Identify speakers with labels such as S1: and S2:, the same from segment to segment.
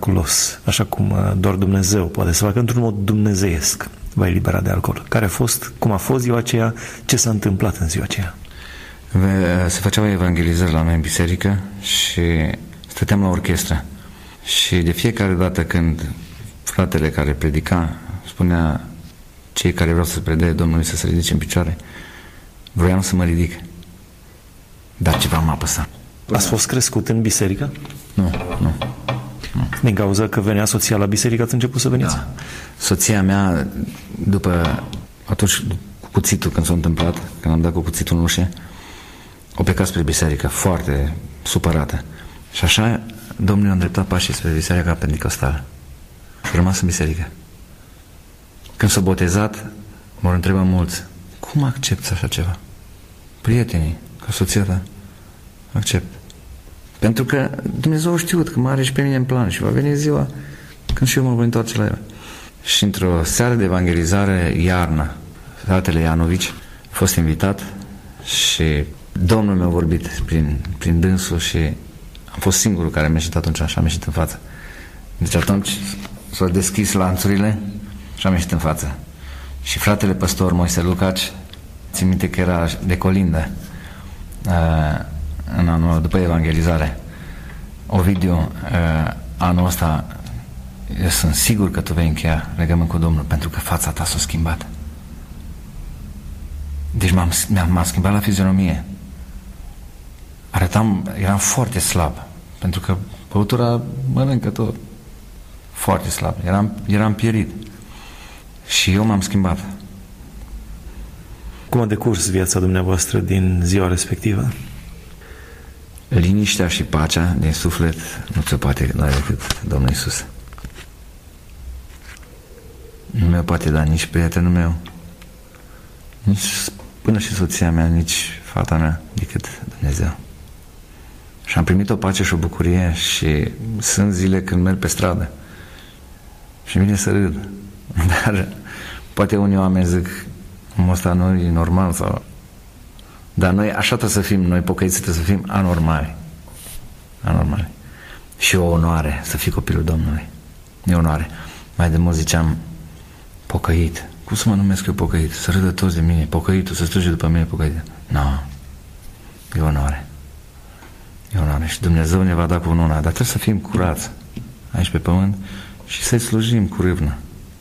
S1: miraculos, așa cum doar Dumnezeu poate să facă, într-un mod dumnezeiesc, va elibera de alcool. Care a fost, cum a fost ziua aceea, ce s-a întâmplat în ziua aceea?
S2: Se făceau evangelizări la noi în biserică și stăteam la orchestră. Și de fiecare dată când fratele care predica spunea cei care vreau să predea Domnului să se ridice în picioare, vroiam să mă ridic. Dar ceva m-a apăsat.
S1: Ați fost crescut în biserică?
S2: Nu.
S1: Din cauza că venea soția la biserică, ați început să veniți?
S2: Da. Soția mea, atunci cu cuțitul, când s-a întâmplat, când am dat cu cuțitul în ușă, o plecat spre biserică, foarte supărată. Și așa Domnul a îndreptat pașii spre biserica pentecostală. Și a rămas în biserică. Când s-a botezat, m-au întrebat mulți: cum accepți așa ceva? Prietenii, ca soția ta, accept. Pentru că Dumnezeu a știut că mă are și pe mine în plan și va veni ziua când și eu mă voi întoarce la el. Și într-o seară de evangelizare, iarna, fratele Ianovici a fost invitat și Domnul mi-a vorbit prin dânsul și am fost singurul care mi-a ieșit atunci și am ieșit în față. Deci atunci s-au deschis lanțurile și am ieșit în față. Și fratele păstor Moise Lucaci, țin minte că era de colindă în anul după evangelizare. Ovidiu, anul ăsta eu sunt sigur că tu vei încheia legământ cu Domnul, pentru că fața ta s-a schimbat. Deci m-am schimbat la fizionomie. Eram foarte slab, pentru că băutura mănâncă tot. Foarte slab. Eram pierit. Și eu m-am schimbat.
S1: Cum a decurs viața dumneavoastră din ziua respectivă?
S2: Liniștea și pacea din suflet nu se poate da decât Domnul Iisus. Nu mi-o poate da nici prietenul meu, nici până și soția mea, nici fata mea, decât Dumnezeu. Și am primit o pace și o bucurie și sunt zile când merg pe stradă și vine să râd. Dar poate unii oameni zic: ăsta nu e normal sau... Dar noi așa trebuie să fim, noi pocăiți trebuie să fim anormali. Anormali. Și o onoare să fii copilul Domnului. E onoare. Mai de mult ziceam pocăit. Cum să mă numesc eu pocăit? Să râdă toți de mine. Pocăitul, să strige după mine pocăit. Nu. E onoare. E onoare. Și Dumnezeu ne va da cu onoare. Dar trebuie să fim curați aici pe pământ și să-i slujim cu râvnă.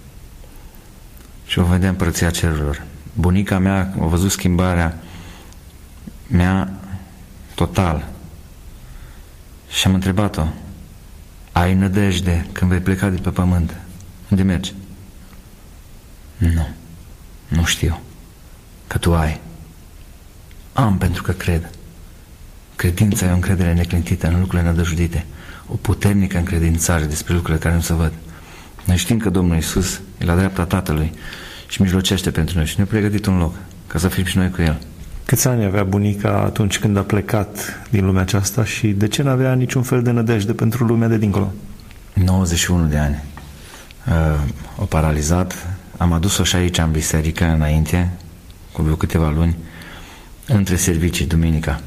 S2: Și o vedea Împărăția Cerurilor. Bunica mea a văzut schimbarea mea total. Și am întrebat-o: ai nădejde când vei pleca de pe pământ? Unde mergi? Nu știu. Că tu ai. Am, pentru că cred. Credința e o încredere neclintită în lucrurile nădăjduite, o puternică încredințare despre lucrurile care nu se văd. Noi știm că Domnul Iisus e la dreapta Tatălui și mijlocește pentru noi și ne-a pregătit un loc ca să fim și noi cu El.
S1: Câți ani avea bunica atunci când a plecat din lumea aceasta și de ce n-avea niciun fel de nădejde pentru lumea de dincolo?
S2: 91 de ani. O paralizat. Am adus-o și aici în biserică înainte, cu vreo câteva luni, între servicii, duminica.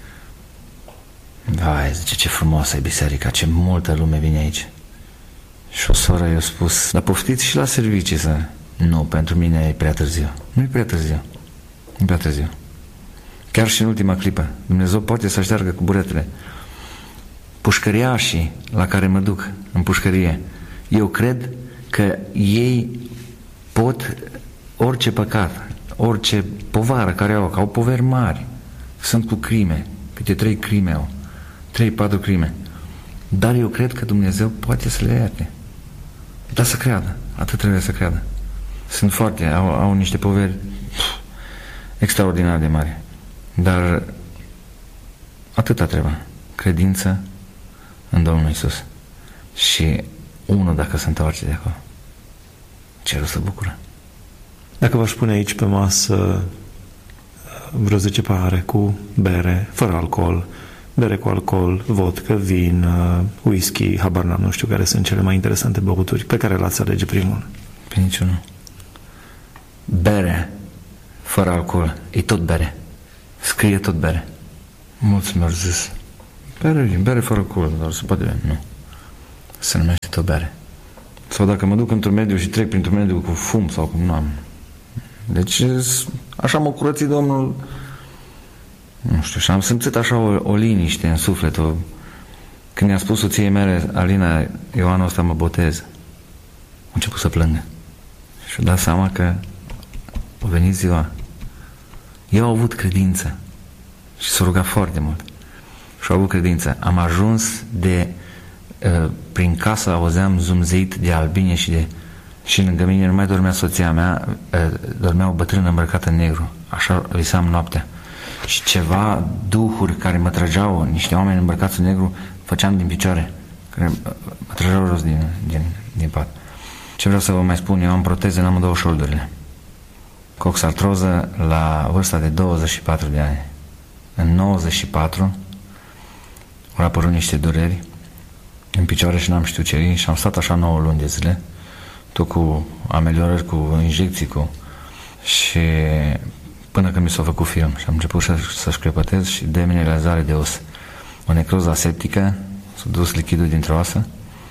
S2: Vai, zice, ce frumoasă e biserica, ce multă lume vine aici. Și o soră i-a spus: dar poftiți și la servicii să... Nu, pentru mine e prea târziu. Nu e prea târziu. E prea târziu. Chiar și în ultima clipă Dumnezeu poate să șteargă cu buretele. Pușcăriașii la care mă duc în pușcărie, eu cred că ei pot orice păcat, orice povară care au, că au poveri mari, sunt cu crime, câte 3 crime au, 3-4 crime, dar eu cred că Dumnezeu poate să le ierte. Dar să creadă, atât trebuie să creadă. Sunt foarte, au niște poveri extraordinar de mari, dar atâta trebuie, credință în Domnul Iisus. Și unul, dacă se întoarce de acolo, cerul se bucură.
S1: Dacă v-aș pune aici pe masă vreo 10 pahare cu bere, fără alcool, bere cu alcool, vodka, vin, whisky, habar n-am, nu știu care sunt cele mai interesante băuturi, pe care l-ați alege primul?
S2: Pe niciunul. Bere fără alcool, e tot bere. Scrie tot bere. Mulți mi-au zis: bere fără alcool, dar se poate bea. Nu. se numește tot bere. Sau dacă mă duc într-un mediu și trec printr-un mediu cu fum sau cum nu am. Deci așa m-a curățit Domnul, nu știu, și am simțit așa o liniște în suflet. Când i-a spus soției mele, Alina, eu anul ăsta mă botez, a început să plângă. Și-a dat seama că a venit ziua. Eu am avut credință și s-a rugat foarte mult. Și-a avut credință. Am ajuns prin casă auzeam zumzeit de albine și lângă mine nu mai dormea soția mea, dormea o bătrână îmbrăcată în negru. Așa visam noaptea. Și ceva duhuri care mă trăgeau, niște oameni îmbrăcați în negru, făceam din picioare, care mă trăgeau jos din pat. Ce vreau să vă mai spun, eu am proteze în amândouă șoldurile. Coxartroză la vârsta de 24 de ani. În 94 au apărut niște dureri în picioare și n-am știut ce și am stat așa 9 luni de zile, tot cu ameliorări, cu injecții, și până când mi s-a făcut film și am început să șcrepătez și demineralizare de os. O necroză aseptică, s-a dus lichidul dintre oasă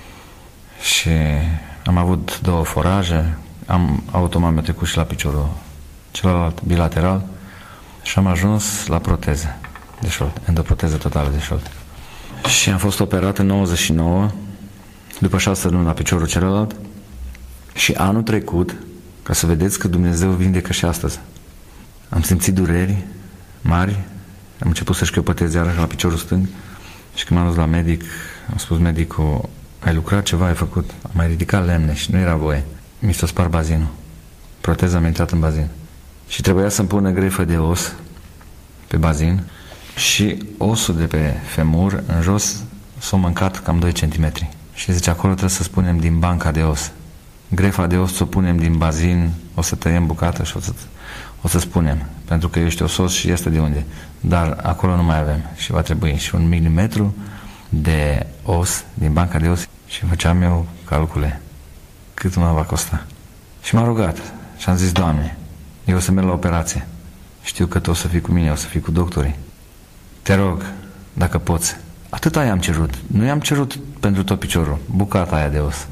S2: și am avut 2 foraje, automat mi-a trecut și la piciorul celălalt bilateral și am ajuns la proteză de șold, endoproteză totală de șold. Și am fost operat în 99, după 6 luni la piciorul celălalt și anul trecut, ca să vedeți că Dumnezeu vindecă și astăzi. Am simțit dureri mari, am început să șchiopătez iarăși la piciorul stâng și când m-am dus la medic, am spus medicul, ai lucrat ceva, ai făcut, am mai ridicat lemne și nu era voie. Mi s-a spart bazinul. Proteza mi-a intrat în bazin. Și trebuia să-mi pună grefă de os pe bazin și osul de pe femur în jos s-a mâncat cam 2 cm. Și zice, acolo trebuie să spunem din banca de os. Grefa de os o punem din bazin, o să tăiem bucată și o să spunem, pentru că ești osos și este de unde. Dar acolo nu mai avem și va trebui și 1 milimetru de os din banca de os. Și făceam eu calcule cât mă va costa. Și m-a rugat și am zis, Doamne, eu o să merg la operație. Știu că tu o să fii cu mine, o să fii cu doctorii. Te rog, dacă poți. Atât i-am cerut. Nu i-am cerut pentru tot piciorul, bucata aia de os.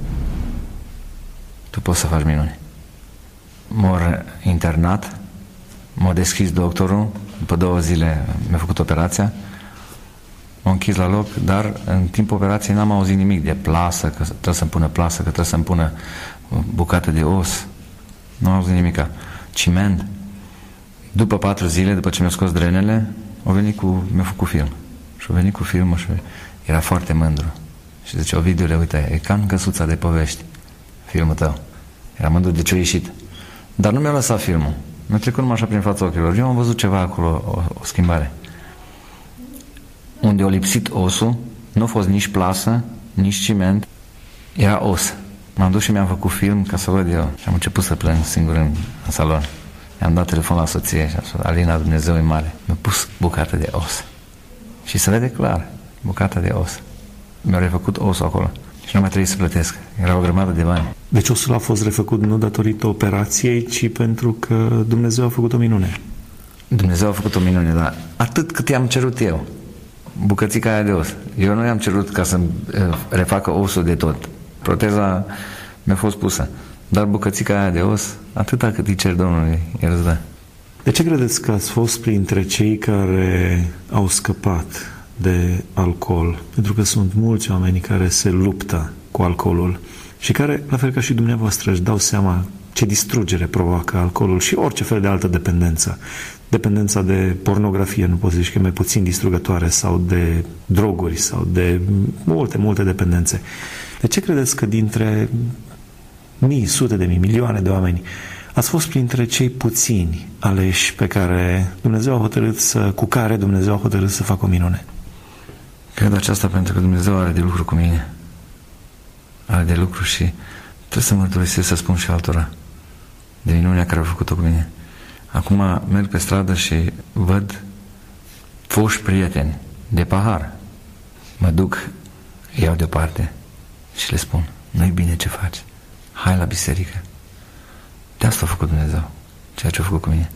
S2: Tu poți să faci minuni. M-a internat, m-a deschis doctorul, după 2 zile mi-a făcut operația, m-a închis la loc, dar în timpul operației n-am auzit nimic de plasă, că trebuie să-mi pună plasă, că trebuie să-mi pună bucată de os. Nu am auzit nimica. Ciment. După 4 zile, după ce mi-a scos drenele, mi-a făcut film. Și a venit cu filmul și era foarte mândru. Și zice, Ovidiule, uite, e ca în Căsuța de povești, filmul tău. Era mândru de ce a ieșit. Dar nu mi-a lăsat filmul. Mi-a trecut numai așa prin fața ochilor. Eu am văzut ceva acolo, o schimbare. Unde a lipsit osul, nu a fost nici plasă, nici ciment, era os. M-am dus și mi-am făcut film ca să văd eu. Și am început să plâng singur în salon. I-am dat telefon la soție și am spus, Alina, Dumnezeu e mare. Mi-a pus bucată de os. Și se vede clar, bucata de os. Mi-a refăcut osul acolo. Și nu mai trebuie să plătesc. Era o grămadă de bani.
S1: Deci osul a fost refăcut nu datorită operației, ci pentru că Dumnezeu a făcut o minune.
S2: Dumnezeu a făcut o minune, dar atât cât i-am cerut eu. Bucățica aia de os. Eu nu i-am cerut ca să refacă osul de tot. Proteza mi-a fost pusă. Dar bucățica aia de os, atâta cât îi cer Domnului, el îți dă.
S1: De ce credeți că ați fost printre cei care au scăpat de alcool? Pentru că sunt mulți oameni care se luptă cu alcoolul și care, la fel ca și dumneavoastră, își dau seama ce distrugere provoacă alcoolul și orice fel de altă dependență. Dependența de pornografie, nu poți zici că e mai puțin distrugătoare, sau de droguri, sau de multe dependențe. De ce credeți că dintre mii, sute de mii, milioane de oameni ați fost printre cei puțini aleși cu care Dumnezeu a hotărât să facă o minune?
S2: Cred aceasta pentru că Dumnezeu are de lucru cu mine. Are de lucru și trebuie să mărturisesc, să spun și altora de minunea care a făcut-o cu mine. Acum merg pe stradă și văd foști prieteni de pahar. Mă duc, iau deoparte și le spun, nu-i bine ce faci, hai la biserică. De asta a făcut Dumnezeu, ceea ce a făcut cu mine.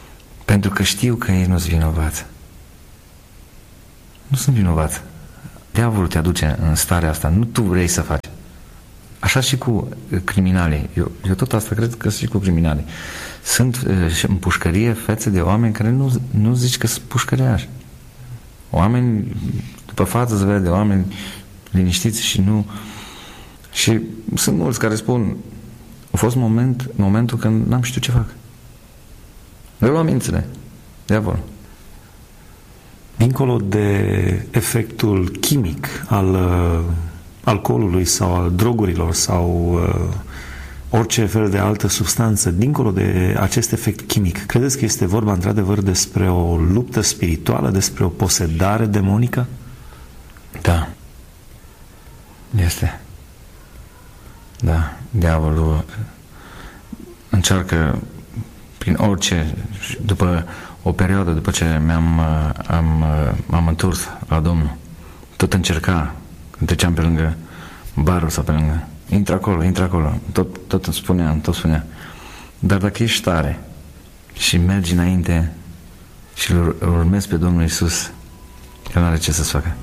S2: Pentru că știu că ei nu sunt vinovați. Nu sunt vinovați. Diavolul te aduce în starea asta, nu tu vrei să faci. Așa și cu criminalii. Eu tot asta cred că și cu criminalii. Sunt în pușcărie fețe de oameni care nu zici că sunt pușcăriași. Oameni, după față se vede, oameni liniștiți și nu... Și sunt mulți care spun, a fost momentul când n-am știut ce fac. Le luam mințile. Diavol.
S1: Dincolo de efectul chimic al alcoolului sau al drogurilor sau orice fel de altă substanță, dincolo de acest efect chimic, credeți că este vorba într-adevăr despre o luptă spirituală, despre o posedare demonică?
S2: Da. Este. Da. Diavolul încearcă prin orice, după o perioadă, după ce m-am întors la Domnul, tot încerca, când treceam pe lângă barul sau pe lângă, intră acolo, tot spunea. Dar dacă ești tare și mergi înainte și îl urmezi pe Domnul Iisus, el nu are ce să-ți facă.